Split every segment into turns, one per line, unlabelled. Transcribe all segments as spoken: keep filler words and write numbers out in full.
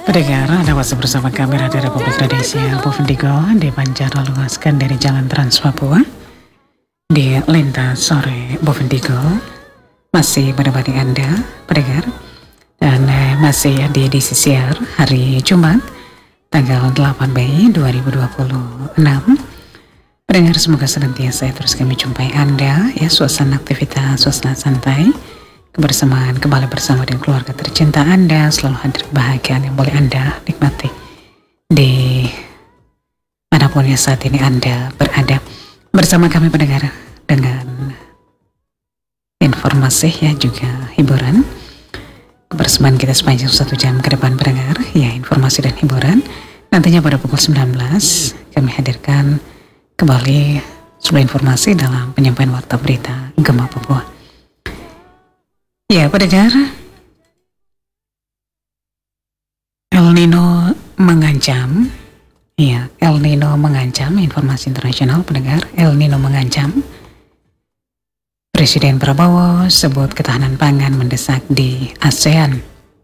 Pendengar, Anda masih bersama kami Radio Republik Indonesia Bovendigul di Banjar luaskan dari Jalan Trans Papua di lintas sore Bovendigul. Masih menemani Anda, pendengar, dan eh, masih di edisi siar hari Jumat tanggal delapan Mei dua ribu dua puluh enam. Pendengar, semoga senantiasa terus kami jumpai Anda ya, suasana aktivitas, suasana santai, kebersamaan kembali bersama dengan keluarga tercinta Anda, selalu hadir kebahagiaan yang boleh Anda nikmati di manapun ya saat ini Anda berada bersama kami, pendengar, dengan informasi ya juga hiburan. Kebersamaan kita sepanjang satu jam ke depan, pendengar, ya, informasi dan hiburan. Nantinya pada pukul sembilan belas kami hadirkan kembali sebuah informasi dalam penyampaian warta berita Gema Papua. Ya, pendengar, El Nino mengancam, ya, El Nino mengancam, informasi internasional, pendengar, El Nino mengancam. Presiden Prabowo sebut ketahanan pangan mendesak di ASEAN.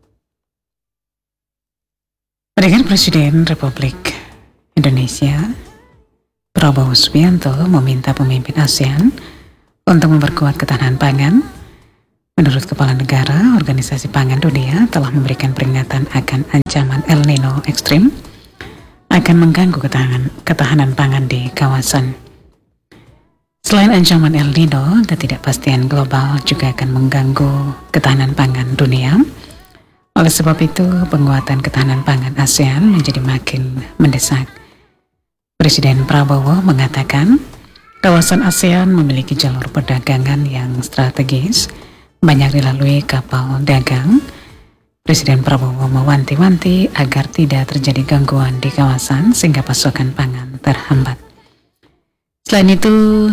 Pendengar, Presiden Republik Indonesia Prabowo Subianto meminta pemimpin ASEAN untuk memperkuat ketahanan pangan. Menurut Kepala Negara, Organisasi Pangan Dunia telah memberikan peringatan akan ancaman El Nino ekstrim akan mengganggu ketahanan, ketahanan pangan di kawasan. Selain ancaman El Nino, ketidakpastian global juga akan mengganggu ketahanan pangan dunia. Oleh sebab itu, penguatan ketahanan pangan ASEAN menjadi makin mendesak. Presiden Prabowo mengatakan, kawasan ASEAN memiliki jalur perdagangan yang strategis, banyak dilalui kapal dagang. Presiden Prabowo mewanti-wanti agar tidak terjadi gangguan di kawasan sehingga pasokan pangan terhambat. Selain itu,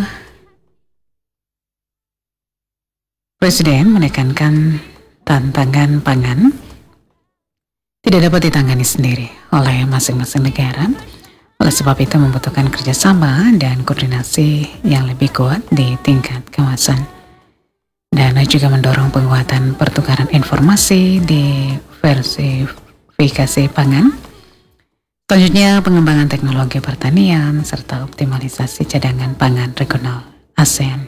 Presiden menekankan tantangan pangan tidak dapat ditangani sendiri oleh masing-masing negara. Oleh sebab itu membutuhkan kerjasama dan koordinasi yang lebih kuat di tingkat kawasan. Dan juga mendorong penguatan pertukaran informasi di diversifikasi pangan. Selanjutnya, pengembangan teknologi pertanian serta optimalisasi cadangan pangan regional ASEAN.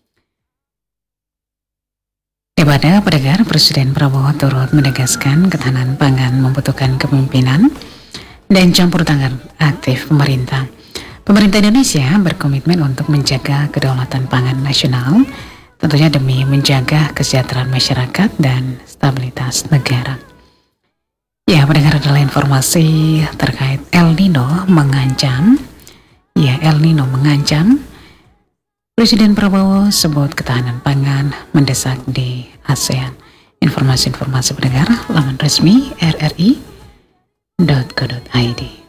Kepada pendengar, Presiden Prabowo turut menegaskan ketahanan pangan membutuhkan kepemimpinan dan campur tangan aktif pemerintah. Pemerintah Indonesia berkomitmen untuk menjaga kedaulatan pangan nasional, tentunya demi menjaga kesejahteraan masyarakat dan stabilitas negara. Ya, pendengar, adalah informasi terkait El Nino mengancam. Ya, El Nino mengancam. Presiden Prabowo sebut ketahanan pangan mendesak di ASEAN. Informasi-informasi pendengar, laman resmi r r i dot co dot i d.